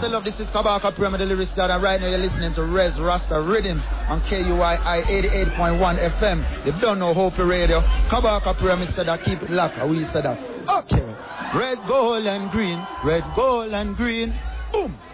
love. This is Kabaka Pyramid, the lyrics God, and right now you're listening to Rez Rasta Rhythms on KUII 88.1 FM. You don't know Hope Radio. Kabaka Pyramid said that keep it locked. We said that. Okay. Red, gold, and green. Red, gold, and green. Boom.